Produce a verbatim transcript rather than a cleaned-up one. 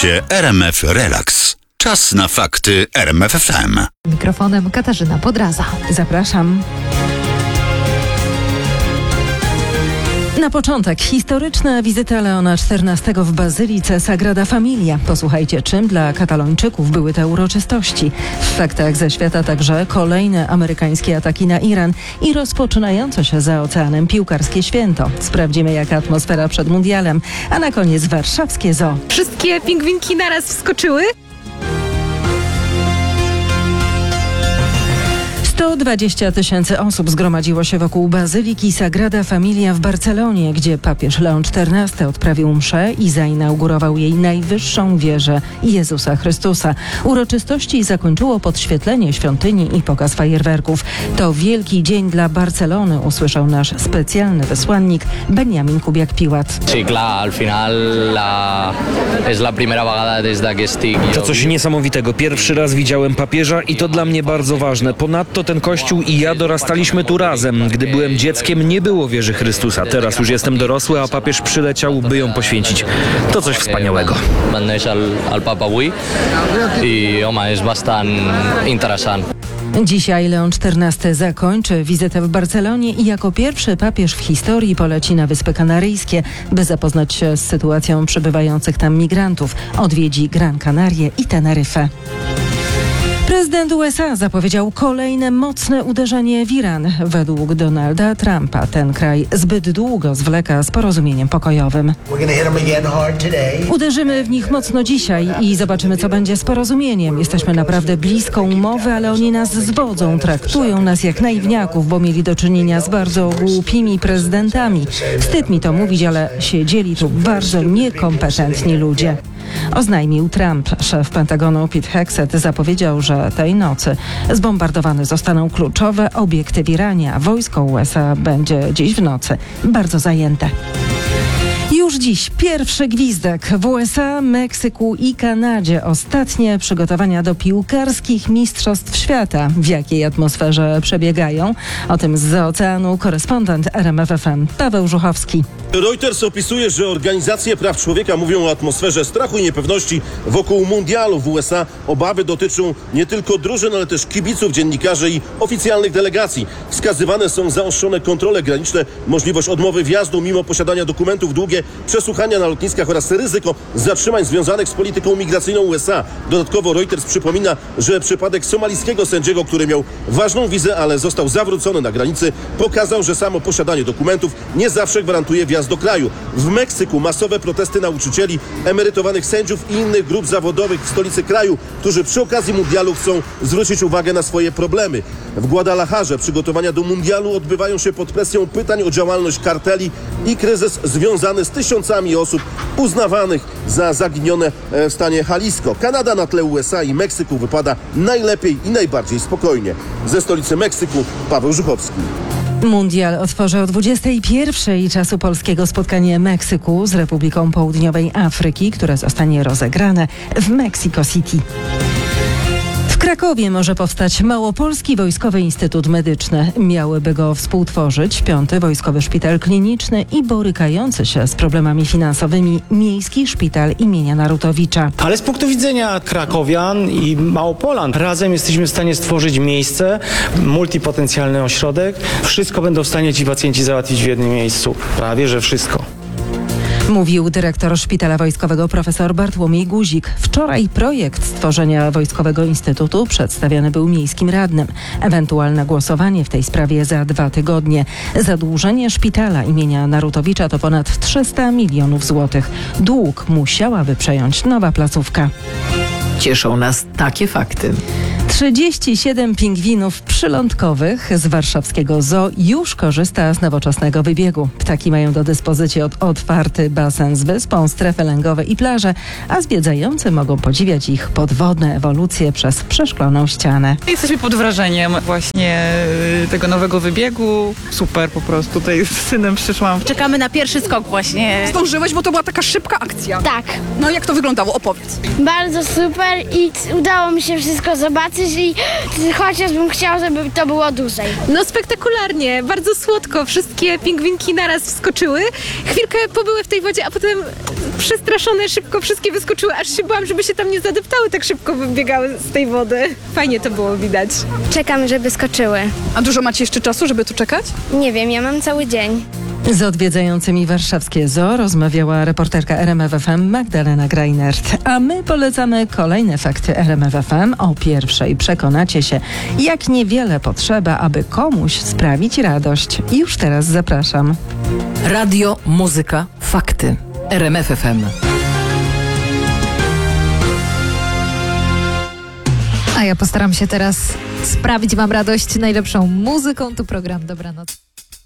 Słuchacie R M F Relax. Czas na fakty R M F F M. Mikrofonem Katarzyna Podraza. Zapraszam. Na początek historyczna wizyta Leona czternastego w Bazylice Sagrada Familia. Posłuchajcie, czym dla Katalończyków były te uroczystości. W faktach ze świata także kolejne amerykańskie ataki na Iran i rozpoczynające się za oceanem piłkarskie święto. Sprawdzimy, jaka atmosfera przed mundialem. A na koniec warszawskie zoo. Wszystkie pingwinki naraz wskoczyły? sto dwadzieścia tysięcy osób zgromadziło się wokół Bazyliki Sagrada Familia w Barcelonie, gdzie papież Leon czternasty odprawił mszę i zainaugurował jej najwyższą wieżę Jezusa Chrystusa. Uroczystości zakończyło podświetlenie świątyni i pokaz fajerwerków. To wielki dzień dla Barcelony, usłyszał nasz specjalny wysłannik Benjamin Kubiak-Piłat. Sí, clar, al final la... és la primera vegada des de que estic. To coś niesamowitego. Pierwszy raz widziałem papieża i to dla mnie bardzo ważne. Ponadto ten kościół i ja dorastaliśmy tu razem. Gdy byłem dzieckiem, nie było wieży Chrystusa. Teraz już jestem dorosły, a papież przyleciał, by ją poświęcić. To coś wspaniałego. Neix al, al Papa avui i home, és bastant interessant. Dzisiaj Leon czternasty zakończy wizytę w Barcelonie i jako pierwszy papież w historii poleci na Wyspy Kanaryjskie, by zapoznać się z sytuacją przybywających tam migrantów. Odwiedzi Gran Canarie i Teneryfę. Prezydent U S A zapowiedział kolejne mocne uderzenie w Iran. Według Donalda Trumpa ten kraj zbyt długo zwleka z porozumieniem pokojowym. Uderzymy w nich mocno dzisiaj i zobaczymy, co będzie z porozumieniem. Jesteśmy naprawdę blisko umowy, ale oni nas zwodzą, traktują nas jak naiwniaków, bo mieli do czynienia z bardzo głupimi prezydentami. Wstyd mi to mówić, ale siedzieli tu bardzo niekompetentni ludzie. Oznajmił Trump. Szef Pentagonu Pete Hegseth zapowiedział, że tej nocy zbombardowane zostaną kluczowe obiekty w Iranie, a wojsko U S A będzie dziś w nocy bardzo zajęte. Już dziś pierwszy gwizdek w U S A, Meksyku i Kanadzie. Ostatnie przygotowania do piłkarskich mistrzostw świata. W jakiej atmosferze przebiegają? O tym z oceanu korespondent R M F F M Paweł Żuchowski. Reuters opisuje, że organizacje praw człowieka mówią o atmosferze strachu i niepewności wokół mundialu w U S A. Obawy dotyczą nie tylko drużyn, ale też kibiców, dziennikarzy i oficjalnych delegacji. Wskazywane są zaostrzone kontrole graniczne, możliwość odmowy wjazdu mimo posiadania dokumentów, długie przesłuchania na lotniskach oraz ryzyko zatrzymań związanych z polityką migracyjną U S A. Dodatkowo Reuters przypomina, że przypadek somalijskiego sędziego, który miał ważną wizę, ale został zawrócony na granicy, pokazał, że samo posiadanie dokumentów nie zawsze gwarantuje wjazd do kraju. W Meksyku masowe protesty nauczycieli, emerytowanych sędziów i innych grup zawodowych w stolicy kraju, którzy przy okazji mundialu chcą zwrócić uwagę na swoje problemy. W Guadalajarze przygotowania do mundialu odbywają się pod presją pytań o działalność karteli i kryzys związany z tysiącami osób uznawanych za zaginione w stanie Jalisco. Kanada na tle U S A i Meksyku wypada najlepiej i najbardziej spokojnie. Ze stolicy Meksyku Paweł Żuchowski. Mundial otworzy o dwudziestej pierwszej czasu polskiego spotkanie Meksyku z Republiką Południowej Afryki, które zostanie rozegrane w Mexico City. W Krakowie może powstać Małopolski Wojskowy Instytut Medyczny. Miałyby go współtworzyć Piąty Wojskowy Szpital Kliniczny i borykający się z problemami finansowymi Miejski Szpital imienia Narutowicza. Ale z punktu widzenia krakowian i Małopolan razem jesteśmy w stanie stworzyć miejsce, multipotencjalny ośrodek. Wszystko będą w stanie ci pacjenci załatwić w jednym miejscu. Prawie, że wszystko. Mówił dyrektor Szpitala Wojskowego profesor Bartłomiej Guzik. Wczoraj projekt stworzenia Wojskowego Instytutu przedstawiany był miejskim radnym. Ewentualne głosowanie w tej sprawie za dwa tygodnie. Zadłużenie szpitala imienia Narutowicza to ponad trzysta milionów złotych. Dług musiałaby przejąć nowa placówka. Cieszą nas takie fakty. trzydzieści siedem pingwinów przylądkowych z warszawskiego zoo już korzysta z nowoczesnego wybiegu. Ptaki mają do dyspozycji od otwarty basen z wyspą, strefy lęgowe i plaże, a zwiedzający mogą podziwiać ich podwodne ewolucje przez przeszkloną ścianę. Jesteśmy pod wrażeniem właśnie tego nowego wybiegu. Super po prostu. Tutaj z synem przyszłam. Czekamy na pierwszy skok właśnie. Zdążyłeś, bo to była taka szybka akcja. Tak. No jak to wyglądało? Opowiedz. Bardzo super i udało mi się wszystko zobaczyć. zobaczyć i chociażbym chciał, żeby to było dłużej. No spektakularnie, bardzo słodko. Wszystkie pingwinki naraz wskoczyły. Chwilkę pobyły w tej wodzie, a potem przestraszone szybko wszystkie wyskoczyły, aż się bałam, żeby się tam nie zadeptały, tak szybko wybiegały z tej wody. Fajnie to było widać. Czekam, żeby skoczyły. A dużo macie jeszcze czasu, żeby tu czekać? Nie wiem, ja mam cały dzień. Z odwiedzającymi warszawskie zoo rozmawiała reporterka R M F F M Magdalena Greinert. A my polecamy kolejne fakty R M F F M. O pierwszej przekonacie się, jak niewiele potrzeba, aby komuś sprawić radość. Już teraz zapraszam. Radio, muzyka, fakty. R M F F M. A ja postaram się teraz sprawić wam radość najlepszą muzyką. Tu program Dobranoc.